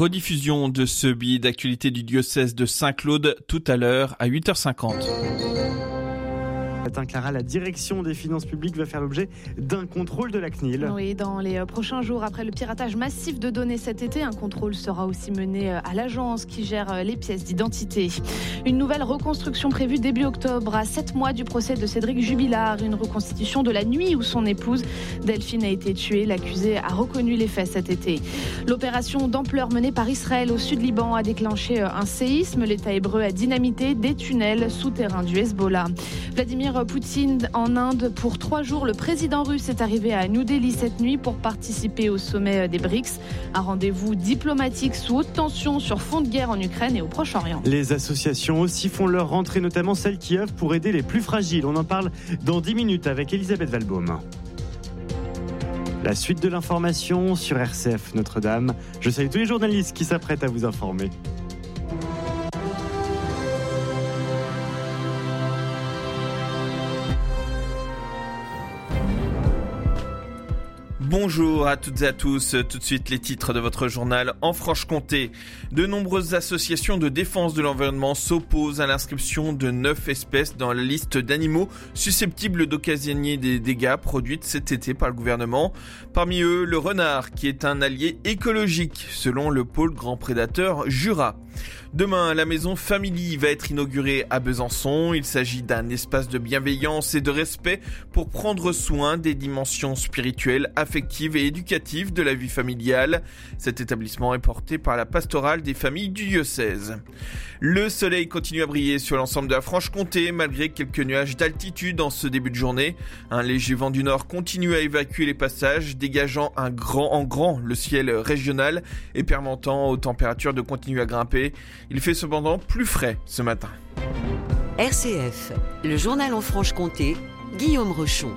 Rediffusion de ce billet d'actualité du diocèse de Saint-Claude tout à l'heure à 8h50. Clara, la direction des finances publiques va faire l'objet d'un contrôle de la CNIL. Oui, dans les prochains jours, après le piratage massif de données cet été, un contrôle sera aussi mené à l'agence qui gère les pièces d'identité. Une nouvelle reconstruction prévue début octobre, à 7 mois du procès de Cédric Jubilard. Une reconstitution de la nuit où son épouse Delphine a été tuée. L'accusé a reconnu les faits cet été. L'opération d'ampleur menée par Israël au sud Liban a déclenché un séisme. L'État hébreu a dynamité des tunnels souterrains du Hezbollah. Vladimir Poutine en Inde pour 3 jours. Le président russe est arrivé à New Delhi cette nuit pour participer au sommet des BRICS. Un rendez-vous diplomatique sous haute tension sur fond de guerre en Ukraine et au Proche-Orient. Les associations aussi font leur rentrée, notamment celles qui œuvrent pour aider les plus fragiles. On en parle dans 10 minutes avec Elisabeth Valbaum. La suite de l'information sur RCF Notre-Dame. Je salue tous les journalistes qui s'apprêtent à vous informer. Bonjour à toutes et à tous, tout de suite les titres de votre journal en Franche-Comté. De nombreuses associations de défense de l'environnement s'opposent à l'inscription de 9 espèces dans la liste d'animaux susceptibles d'occasionner des dégâts produites cet été par le gouvernement. Parmi eux, le renard qui est un allié écologique selon le pôle grand prédateur Jura. Demain, la maison Family va être inaugurée à Besançon. Il s'agit d'un espace de bienveillance et de respect pour prendre soin des dimensions spirituelles, affectives et éducatives de la vie familiale. Cet établissement est porté par la pastorale des familles du diocèse. Le soleil continue à briller sur l'ensemble de la Franche-Comté malgré quelques nuages d'altitude en ce début de journée. Un léger vent du nord continue à évacuer les passages, dégageant en grand le ciel régional et permettant aux températures de continuer à grimper. Il fait cependant plus frais ce matin. RCF, le journal en Franche-Comté, Guillaume Rochon.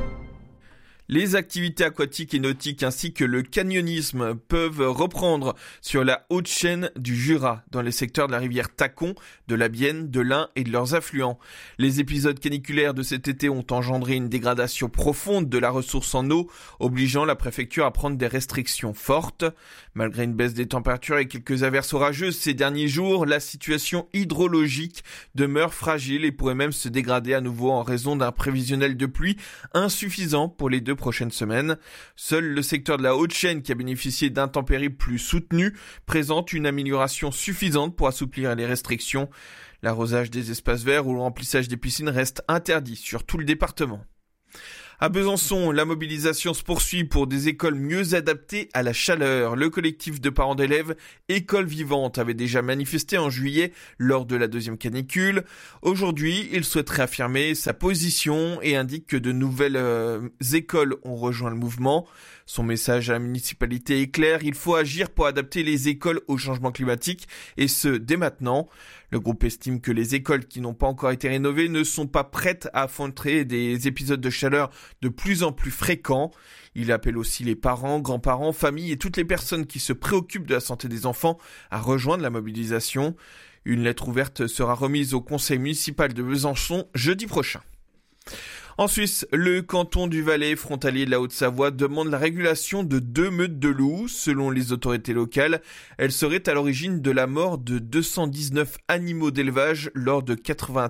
Les activités aquatiques et nautiques ainsi que le canyonisme peuvent reprendre sur la haute chaîne du Jura, dans les secteurs de la rivière Tacon, de la Bienne, de l'Ain et de leurs affluents. Les épisodes caniculaires de cet été ont engendré une dégradation profonde de la ressource en eau, obligeant la préfecture à prendre des restrictions fortes. Malgré une baisse des températures et quelques averses orageuses ces derniers jours, la situation hydrologique demeure fragile et pourrait même se dégrader à nouveau en raison d'un prévisionnel de pluie insuffisant pour les 2 prochaines semaines. Seul le secteur de la haute chaîne, qui a bénéficié d'intempéries plus soutenues, présente une amélioration suffisante pour assouplir les restrictions. L'arrosage des espaces verts ou le remplissage des piscines reste interdit sur tout le département. À Besançon, la mobilisation se poursuit pour des écoles mieux adaptées à la chaleur. Le collectif de parents d'élèves École Vivante avait déjà manifesté en juillet lors de la 2e canicule. Aujourd'hui, il souhaite réaffirmer sa position et indique que de nouvelles écoles ont rejoint le mouvement. Son message à la municipalité est clair, il faut agir pour adapter les écoles au changement climatique et ce, dès maintenant. Le groupe estime que les écoles qui n'ont pas encore été rénovées ne sont pas prêtes à affronter des épisodes de chaleur de plus en plus fréquents. Il appelle aussi les parents, grands-parents, familles et toutes les personnes qui se préoccupent de la santé des enfants à rejoindre la mobilisation. Une lettre ouverte sera remise au conseil municipal de Besançon jeudi prochain. En Suisse, le canton du Valais, frontalier de la Haute-Savoie, demande la régulation de 2 meutes de loups. Selon les autorités locales, elles seraient à l'origine de la mort de 219 animaux d'élevage lors de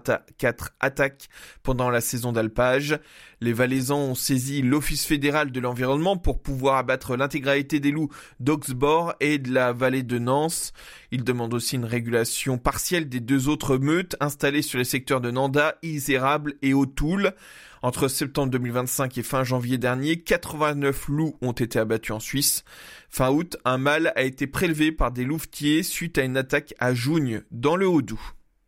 84 attaques pendant la saison d'alpage. Les Valaisans ont saisi l'Office fédéral de l'environnement pour pouvoir abattre l'intégralité des loups d'Auxbourg et de la vallée de Nance. Ils demandent aussi une régulation partielle des 2 autres meutes installées sur les secteurs de Nanda, Isérable et Autoul. Entre septembre 2025 et fin janvier dernier, 89 loups ont été abattus en Suisse. Fin août, un mâle a été prélevé par des louvetiers suite à une attaque à Jougne, dans le Haut-Doubs.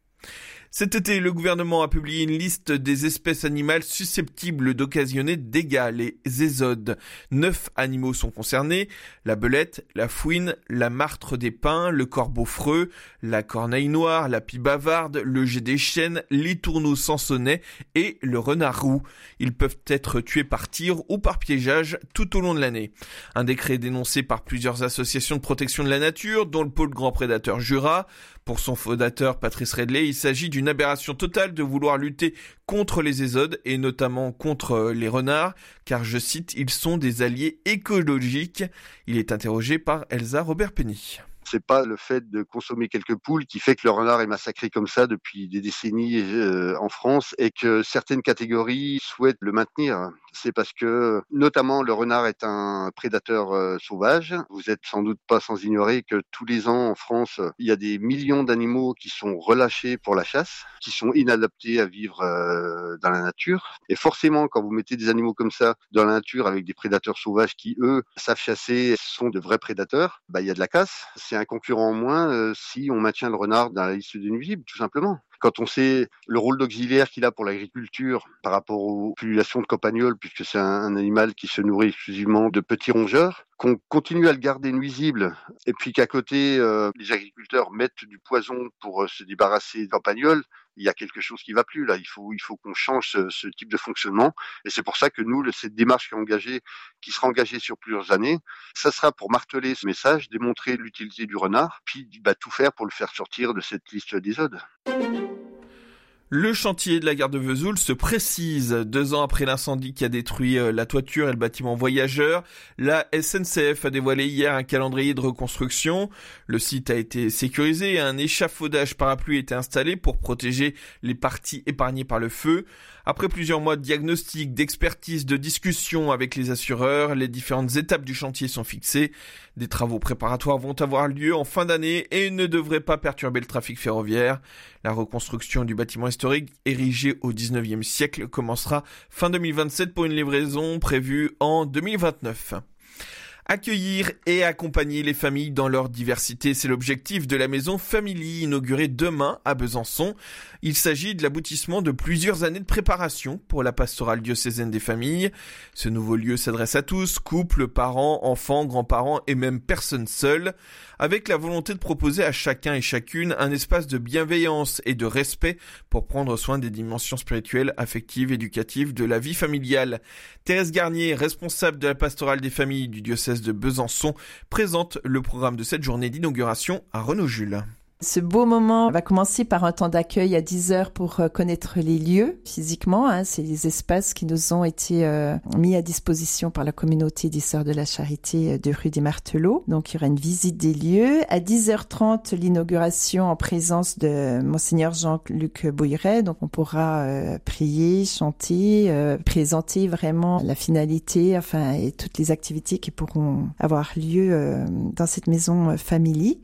Cet été, le gouvernement a publié une liste des espèces animales susceptibles d'occasionner des dégâts, les ésodes. 9 animaux sont concernés, la belette, la fouine, la martre des pins, le corbeau freux, la corneille noire, la pie bavarde, le jet des chênes, les tourneaux sansonnets et le renard roux. Ils peuvent être tués par tir ou par piégeage tout au long de l'année. Un décret dénoncé par plusieurs associations de protection de la nature, dont le pôle grand prédateur Jura. Pour son fondateur Patrice Redley, il s'agit d'une aberration totale de vouloir lutter contre les ésodes et notamment contre les renards, car, je cite, ils sont des alliés écologiques. Il est interrogé par Elsa Robert-Penny. C'est pas le fait de consommer quelques poules qui fait que le renard est massacré comme ça depuis des décennies en France et que certaines catégories souhaitent le maintenir. C'est parce que, notamment, le renard est un prédateur sauvage. Vous êtes sans doute pas sans ignorer que tous les ans en France, il y a des millions d'animaux qui sont relâchés pour la chasse, qui sont inadaptés à vivre dans la nature. Et forcément, quand vous mettez des animaux comme ça dans la nature avec des prédateurs sauvages qui, eux, savent chasser, sont de vrais prédateurs, il y a de la casse. C'est un concurrent en moins si on maintient le renard dans la liste des nuisibles, tout simplement. Quand on sait le rôle d'auxiliaire qu'il a pour l'agriculture par rapport aux populations de campagnols, puisque c'est un animal qui se nourrit exclusivement de petits rongeurs, qu'on continue à le garder nuisible, et puis qu'à côté, les agriculteurs mettent du poison pour se débarrasser des campagnols, il y a quelque chose qui va plus là. Il faut qu'on change ce type de fonctionnement. Et c'est pour ça que nous, cette démarche qui sera engagée sur plusieurs années, ça sera pour marteler ce message, démontrer l'utilité du renard, puis tout faire pour le faire sortir de cette liste d'exode. Le chantier de la gare de Vesoul se précise. 2 ans après l'incendie qui a détruit la toiture et le bâtiment voyageurs, la SNCF a dévoilé hier un calendrier de reconstruction. Le site a été sécurisé et un échafaudage parapluie a été installé pour protéger les parties épargnées par le feu. Après plusieurs mois de diagnostic, d'expertise, de discussion avec les assureurs, les différentes étapes du chantier sont fixées. Des travaux préparatoires vont avoir lieu en fin d'année et ne devraient pas perturber le trafic ferroviaire. La reconstruction du bâtiment historique, érigé au 19e siècle, commencera fin 2027 pour une livraison prévue en 2029. Accueillir et accompagner les familles dans leur diversité, c'est l'objectif de la maison Family inaugurée demain à Besançon. Il s'agit de l'aboutissement de plusieurs années de préparation pour la pastorale diocésaine des familles. Ce nouveau lieu s'adresse à tous, couples, parents, enfants, grands-parents et même personnes seules, avec la volonté de proposer à chacun et chacune un espace de bienveillance et de respect pour prendre soin des dimensions spirituelles, affectives, éducatives de la vie familiale. Thérèse Garnier, responsable de la pastorale des familles du diocèse de Besançon, présente le programme de cette journée d'inauguration à Renaud-Jules. Ce beau moment va commencer par un temps d'accueil à 10h pour connaître les lieux physiquement. C'est les espaces qui nous ont été mis à disposition par la communauté des Sœurs de la Charité de rue des Martelots. Donc il y aura une visite des lieux. À 10h30, l'inauguration en présence de Monseigneur Jean-Luc Bouilleret. Donc on pourra prier, chanter, présenter vraiment la finalité, et toutes les activités qui pourront avoir lieu dans cette maison Family.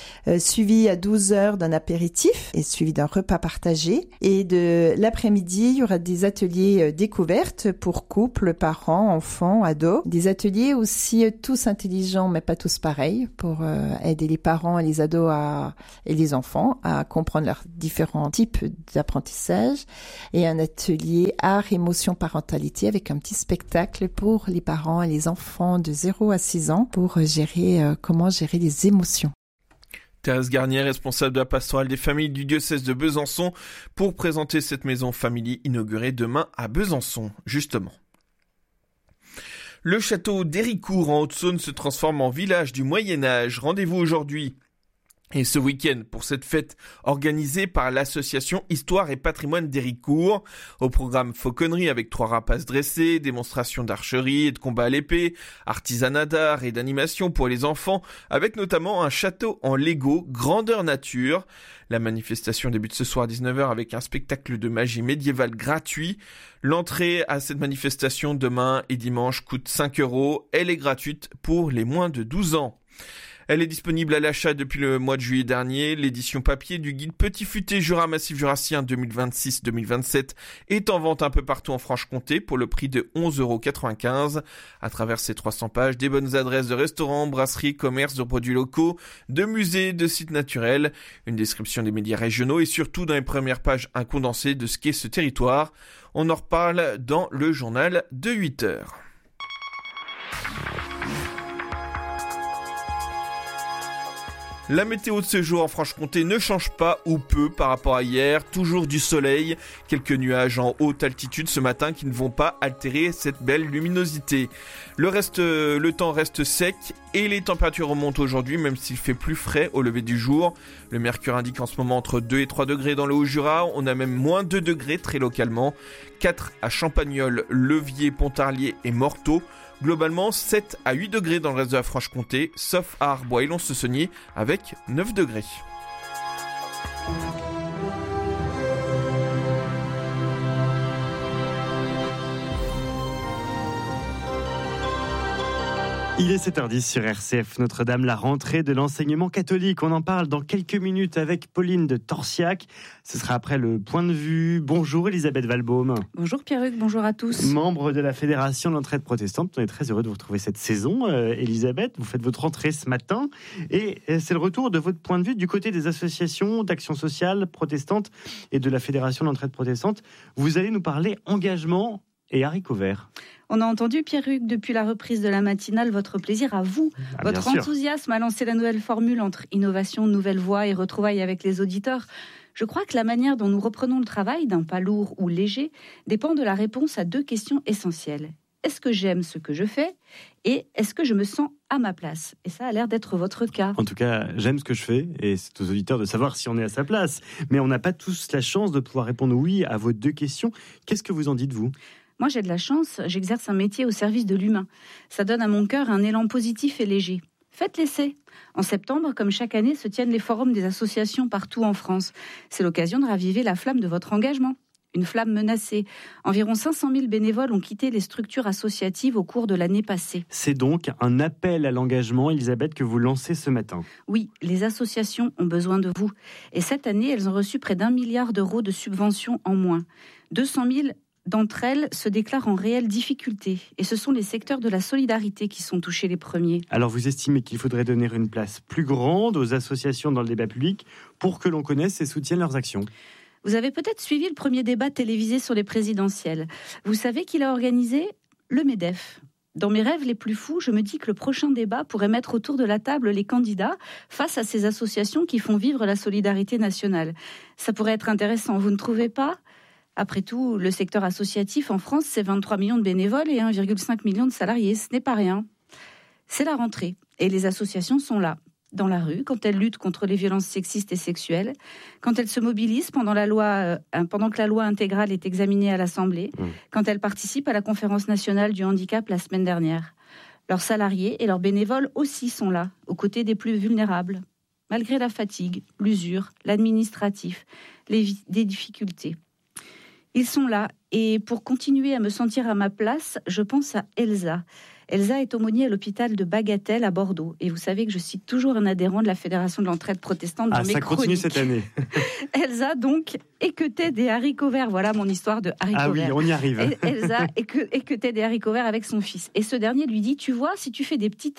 Suivi à 12h d'un apéritif et suivi d'un repas partagé. Et de l'après-midi, il y aura des ateliers découvertes pour couples, parents, enfants, ados. Des ateliers aussi tous intelligents, mais pas tous pareils, pour aider les parents et les ados et les enfants à comprendre leurs différents types d'apprentissage. Et un atelier art, émotion, parentalité avec un petit spectacle pour les parents et les enfants de 0 à 6 ans pour comment gérer les émotions. Thérèse Garnier, responsable de la pastorale des familles du diocèse de Besançon, pour présenter cette maison Family inaugurée demain à Besançon, justement. Le château d'Héricourt en Haute-Saône se transforme en village du Moyen-Âge. Rendez-vous aujourd'hui et ce week-end pour cette fête organisée par l'association Histoire et Patrimoine d'Héricourt. Au programme fauconnerie avec 3 rapaces dressés, démonstrations d'archerie et de combat à l'épée, artisanat d'art et d'animation pour les enfants, avec notamment un château en Lego grandeur nature. La manifestation débute ce soir à 19h avec un spectacle de magie médiévale gratuit. L'entrée à cette manifestation demain et dimanche coûte 5 €. Elle est gratuite pour les moins de 12 ans. Elle est disponible à l'achat depuis le mois de juillet dernier. L'édition papier du guide Petit Futé Jura Massif Jurassien 2026-2027 est en vente un peu partout en Franche-Comté pour le prix de 11,95 €. À travers ces 300 pages, des bonnes adresses de restaurants, brasseries, commerces, de produits locaux, de musées, de sites naturels, une description des médias régionaux et surtout dans les premières pages un condensé de ce qu'est ce territoire. On en reparle dans le journal de 8h. La météo de ce jour en Franche-Comté ne change pas ou peu par rapport à hier. Toujours du soleil, quelques nuages en haute altitude ce matin qui ne vont pas altérer cette belle luminosité. Le temps reste sec et les températures remontent aujourd'hui même s'il fait plus frais au lever du jour. Le mercure indique en ce moment entre 2 et 3 degrés dans le Haut-Jura. On a même moins 2 degrés très localement. 4 à Champagnole, Levier, Pontarlier et Morteau. Globalement, 7 à 8 degrés dans le reste de la Franche-Comté, sauf à Arbois et Lons-le-Saunier avec 9 degrés. Il est 7h10 sur RCF Notre-Dame, la rentrée de l'enseignement catholique. On en parle dans quelques minutes avec Pauline de Torsiac. Ce sera après le point de vue. Bonjour Elisabeth Valbaume. Bonjour Pierruc, bonjour à tous. Membre de la Fédération de l'entraide protestante. On est très heureux de vous retrouver cette saison. Elisabeth, vous faites votre rentrée ce matin. Et c'est le retour de votre point de vue du côté des associations d'action sociale protestantes et de la Fédération de l'entraide protestante. Vous allez nous parler engagement et haricots verts. On a entendu, Pierruc, depuis la reprise de la matinale, votre plaisir à vous, votre enthousiasme à lancer la nouvelle formule entre innovation, nouvelle voie et retrouvailles avec les auditeurs. Je crois que la manière dont nous reprenons le travail, d'un pas lourd ou léger, dépend de la réponse à 2 questions essentielles. Est-ce que j'aime ce que je fais ? Et est-ce que je me sens à ma place ? Et ça a l'air d'être votre cas. En tout cas, j'aime ce que je fais et c'est aux auditeurs de savoir si on est à sa place. Mais on n'a pas tous la chance de pouvoir répondre oui à vos 2 questions. Qu'est-ce que vous en dites, vous ? Moi, j'ai de la chance, j'exerce un métier au service de l'humain. Ça donne à mon cœur un élan positif et léger. Faites l'essai. En septembre, comme chaque année, se tiennent les forums des associations partout en France. C'est l'occasion de raviver la flamme de votre engagement. Une flamme menacée. Environ 500 000 bénévoles ont quitté les structures associatives au cours de l'année passée. C'est donc un appel à l'engagement, Elisabeth, que vous lancez ce matin. Oui, les associations ont besoin de vous. Et cette année, elles ont reçu près d'1 milliard d'euros de subventions en moins. 200 000 d'entre elles se déclarent en réelle difficulté. Et ce sont les secteurs de la solidarité qui sont touchés les premiers. Alors vous estimez qu'il faudrait donner une place plus grande aux associations dans le débat public pour que l'on connaisse et soutienne leurs actions ? Vous avez peut-être suivi le premier débat télévisé sur les présidentielles. Vous savez qu'il a organisé le MEDEF. Dans mes rêves les plus fous, je me dis que le prochain débat pourrait mettre autour de la table les candidats face à ces associations qui font vivre la solidarité nationale. Ça pourrait être intéressant, vous ne trouvez pas ? Après tout, le secteur associatif en France, c'est 23 millions de bénévoles et 1,5 million de salariés. Ce n'est pas rien. C'est la rentrée et les associations sont là, dans la rue, quand elles luttent contre les violences sexistes et sexuelles, quand elles se mobilisent pendant que la loi intégrale est examinée à l'Assemblée, quand elles participent à la conférence nationale du handicap la semaine dernière. Leurs salariés et leurs bénévoles aussi sont là, aux côtés des plus vulnérables, malgré la fatigue, l'usure, l'administratif, des difficultés. Ils sont là, et pour continuer à me sentir à ma place, je pense à Elsa. Elsa est aumônier à l'hôpital de Bagatelle à Bordeaux. Et vous savez que je cite toujours un adhérent de la Fédération de l'entraide protestante dans mes chroniques. Ça continue cette année. Elsa, donc, équeutait des haricots verts. Voilà mon histoire de haricots verts. Ah oui, on y arrive. Elsa équeutait des haricots verts avec son fils. Et ce dernier lui dit, tu vois, si tu fais des petites